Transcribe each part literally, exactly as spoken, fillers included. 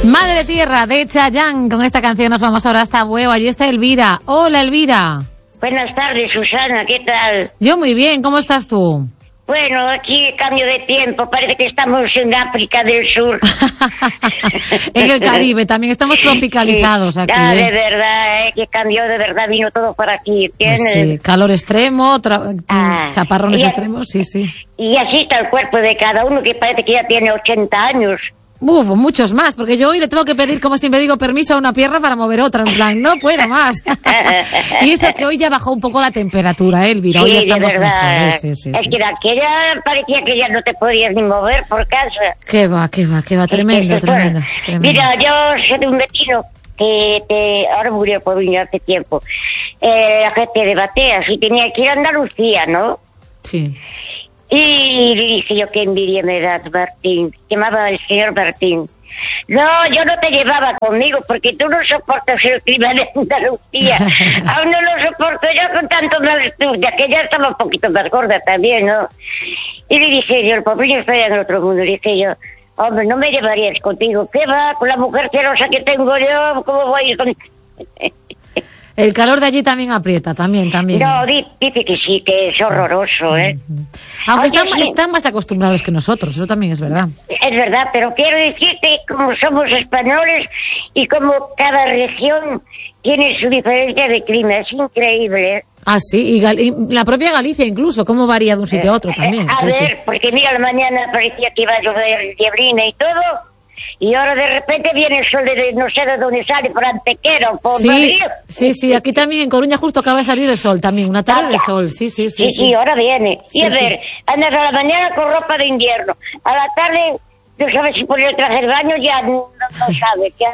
Madre Tierra de Chayanne. Con esta canción nos vamos ahora hasta Bueu. Allí está Elvira. Hola, Elvira. Buenas tardes, Susana, ¿qué tal? Yo muy bien, ¿cómo estás tú? Bueno, aquí cambio de tiempo, parece que estamos en África del Sur. En el Caribe también estamos tropicalizados aquí. Ah, ¿eh? de verdad, eh, que cambió de verdad, vino todo para aquí, ¿entiendes? Pues sí, calor extremo, tra- Ah, chaparrones y, extremos, sí, sí. Y así está el cuerpo de cada uno, que parece que ya tiene ochenta años. Uf, muchos más, porque yo hoy le tengo que pedir, como siempre digo, permiso a una pierna para mover otra, en plan, no puedo más. Y eso que hoy ya bajó un poco la temperatura, ¿eh, Elvira? Hoy Sí, estamos de verdad. mejor, sí, sí, es sí. que de aquella parecía que ya no te podías ni mover por casa. Qué va, qué va, qué va, tremendo, Es que, bueno, tremendo, tremendo. Mira, yo soy de un vecino que te, ahora murió por venir hace tiempo, eh, la gente de Bateas, y tenía que ir a Andalucía, ¿no? Sí. Y le dije yo, qué envidia me das, Martín. Llamaba el señor Martín. No, yo no te llevaba conmigo porque tú no soportas el clima de Andalucía. Aún no lo soporto yo con tanto mal estudio, que ya estaba un poquito más gorda también, ¿no? Y le dije yo, el pobre está en el otro mundo. Le dije yo, hombre, no me llevarías contigo. ¿Qué va? Con la mujer celosa que tengo yo, ¿cómo voy a ir con...? El calor de allí también aprieta, también, también. No, di- dice que sí, que es horroroso, ¿eh? Aunque Oye, están, sí. están más acostumbrados que nosotros, eso también es verdad. Es verdad, pero quiero decirte, como somos españoles y como cada región tiene su diferencia de clima, es increíble. ¿eh? Ah, sí, y, Gal- y la propia Galicia incluso, cómo varía de un sitio a otro también. Eh, a sí, ver, sí. porque mira, la mañana parecía que iba a llover nieblina y todo, y ahora de repente viene el sol de no sé de dónde sale, por Antequera o por Sí, Madrid. sí, sí, aquí también en Coruña justo acaba de salir el sol también, una tarde de sol, sí, sí, sí. Sí, sí, ahora viene. Sí, y a sí. ver, andas a la mañana con ropa de invierno, a la tarde no sabes si poner el traje de baño, ya no, no sabes, ya...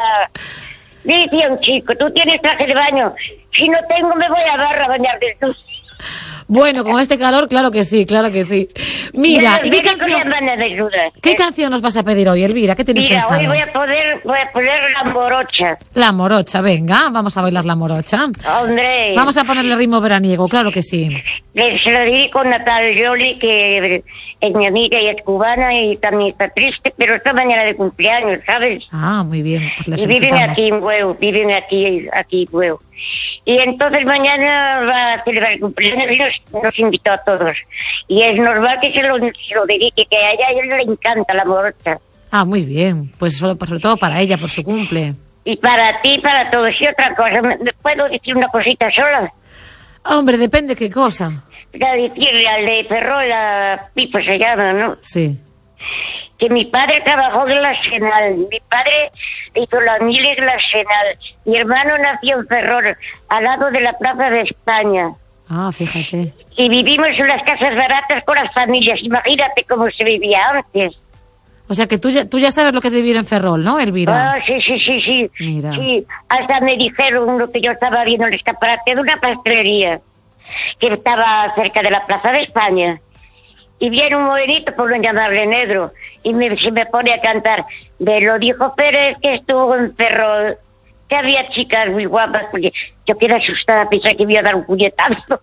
Dice un chico, tú tienes traje de baño, si no tengo me voy a barra a bañar desnudo. Bueno, con este calor, claro que sí, claro que sí. Mira, Y ¿y los qué médicos ya canción, van a desnudas. qué Eh, canción nos vas a pedir hoy, Elvira? ¿Qué tienes Mira, pensado? hoy voy a poder, voy a poner la morocha. La morocha, venga, vamos a bailar la morocha. Hombre, Vamos a ponerle ritmo veraniego, claro que sí. le- se lo dedico a Natal Jolie, que es mi amiga y es cubana y también está triste, pero está mañana de cumpleaños, ¿sabes? Ah, muy bien, pues le Y viven felicitamos. aquí en Bueu, viven aquí, aquí en Bueu. Y entonces mañana va a celebrar el cumpleaños y nos, nos invitó a todos. Y es normal que se lo, se lo dedique, que a ella, a ella le encanta la morocha. Ah, muy bien, pues solo- sobre todo para ella, por su cumple. Y para ti, para todos. Y otra cosa, ¿me me puedo decir una cosita sola? Hombre, depende qué cosa. Para decirle al de Ferrol, a Pipo se llama, ¿no? Sí. Que mi padre trabajó en la Senal, mi padre hizo la miles en la Senal, mi hermano nació en Ferrol, al lado de la Plaza de España, Ah, fíjate. y vivimos en las casas baratas con las familias, imagínate cómo se vivía antes. O sea que tú ya, tú ya sabes lo que es vivir en Ferrol, ¿no, Elvira? Ah, sí, sí, sí, sí, Mira. sí, hasta me dijeron lo que yo estaba viendo en el escaparate de una pastelería, que estaba cerca de la Plaza de España. Y viene un morenito, por no llamarle negro, y me, se me pone a cantar. Me lo dijo Pérez, que estuvo en Ferrol, que había chicas muy guapas, porque yo quedé asustada, pensé que me iba a dar un puñetazo.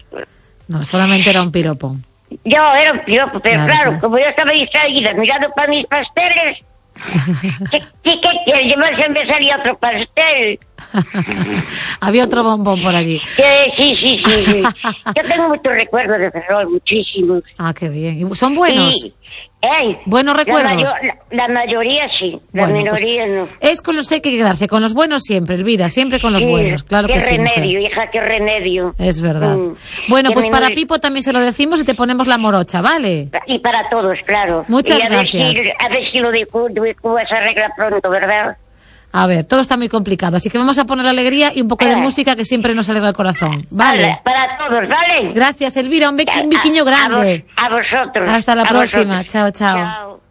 No, solamente era un piropo. Yo era un piropo, pero Claro, claro, claro. como yo estaba distraída mirando para mis pasteles, ¿qué, qué, qué quieres? Llevarse me salía otro pastel. Había otro bombón por allí. Que, sí, sí, sí, sí. Yo tengo muchos recuerdos de Ferrol, muchísimos. Ah, qué bien. ¿Y son buenos? Y, ey, Buenos la recuerdos. mayo- la, la mayoría sí, la Bueno, pues, minoría no. es con los que hay que quedarse, con los buenos siempre, Elvira, siempre con los Sí, buenos, claro qué que sí. mujer. remedio, hija, qué remedio. Es verdad. Mm. Bueno, Qué pues para memoria- Pipo también se lo decimos y te ponemos la morocha, ¿vale? Y para todos, claro. Muchas y a gracias. Ver si, a ver si lo de Cu- de Cuba se arregla pronto, ¿verdad? A ver, todo está muy complicado, así que vamos a poner alegría y un poco de Eh. música que siempre nos alegra el corazón, ¿vale? Vale, para todos, ¿vale? Gracias, Elvira, un, bequi- un A- biquiño a- a grande. vos- A, vosotros. Hasta la a próxima. vosotros. Chao, chao. Chao.